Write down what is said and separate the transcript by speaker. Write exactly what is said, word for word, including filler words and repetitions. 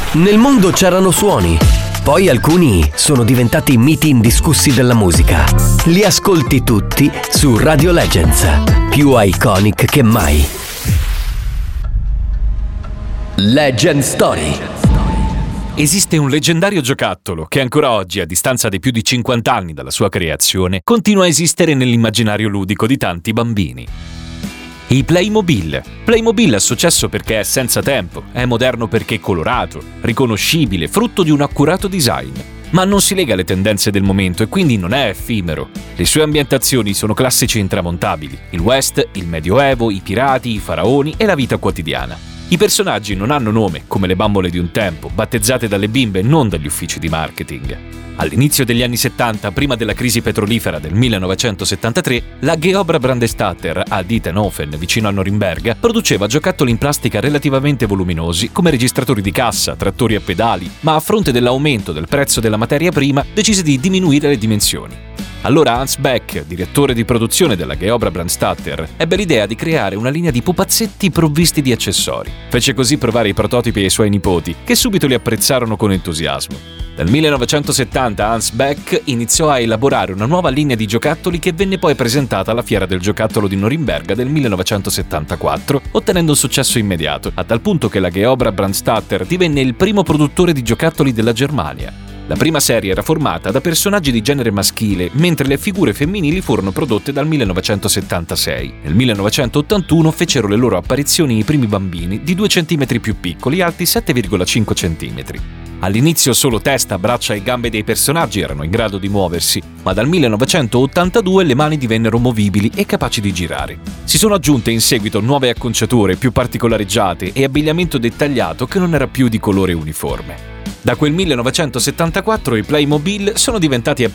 Speaker 1: Nel mondo c'erano suoni, poi alcuni sono diventati miti indiscussi della musica. Li ascolti tutti su Radio Legends, più iconic che mai. Legend Story.
Speaker 2: Esiste un leggendario giocattolo che ancora oggi, a distanza di più di cinquanta anni dalla sua creazione, continua a esistere nell'immaginario ludico di tanti bambini. I Playmobil. Playmobil ha successo perché è senza tempo, è moderno perché è colorato, riconoscibile, frutto di un accurato design. Ma non si lega alle tendenze del momento e quindi non è effimero. Le sue ambientazioni sono classici e intramontabili: il West, il Medioevo, i pirati, i faraoni e la vita quotidiana. I personaggi non hanno nome, come le bambole di un tempo, battezzate dalle bimbe, non dagli uffici di marketing. All'inizio degli anni settanta, prima della crisi petrolifera del millenovecentosettantatré, la Geobra Brandestatter a Dietenhofen, vicino a Norimberga, produceva giocattoli in plastica relativamente voluminosi come registratori di cassa, trattori a pedali, ma a fronte dell'aumento del prezzo della materia prima decise di diminuire le dimensioni. Allora Hans Beck, direttore di produzione della Geobra Brandestatter, ebbe l'idea di creare una linea di pupazzetti provvisti di accessori. Fece così provare i prototipi ai suoi nipoti, che subito li apprezzarono con entusiasmo. Nel millenovecentosettanta Hans Beck iniziò a elaborare una nuova linea di giocattoli che venne poi presentata alla Fiera del Giocattolo di Norimberga del millenovecentosettantaquattro, ottenendo un successo immediato, a tal punto che la Geobra Brandestatter divenne il primo produttore di giocattoli della Germania. La prima serie era formata da personaggi di genere maschile, mentre le figure femminili furono prodotte dal millenovecentosettantasei. Nel millenovecentottantuno fecero le loro apparizioni i primi bambini di due centimetri più piccoli, alti sette virgola cinque centimetri. All'inizio solo testa, braccia e gambe dei personaggi erano in grado di muoversi, ma dal millenovecentottantadue le mani divennero movibili e capaci di girare. Si sono aggiunte in seguito nuove acconciature più particolareggiate e abbigliamento dettagliato che non era più di colore uniforme. Da quel millenovecentosettantaquattro i Playmobil sono diventati